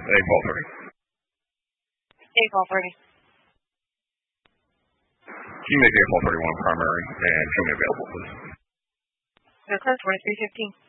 A1230. Can you make A1231 primary and show me available, please? Clear 2315.